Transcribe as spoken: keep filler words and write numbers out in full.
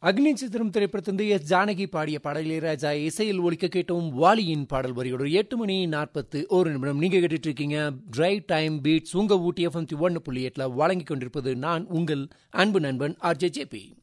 அக்னி சித்திரம் திரைப்படத்திலிருந்து எஸ் ஜானகி பாடிய பாடல் இளையராஜா இசையில் ஒலிக்க கேட்டோம். வாலியின் பாடல் வரியோடு எட்டு மணி நாற்பத்து ஒரு நிமிடம் நீங்க கேட்டுட்டு இருக்கீங்க. டிரைவ் டைம் பீட்ஸ் உங்க ஊட்டி எஃப்எம் ஒன்னு புள்ளி எட்டுல வழங்கி கொண்டிருப்பது நான் உங்கள் அன்பு நண்பன் ஆர்ஜே ஜேபி.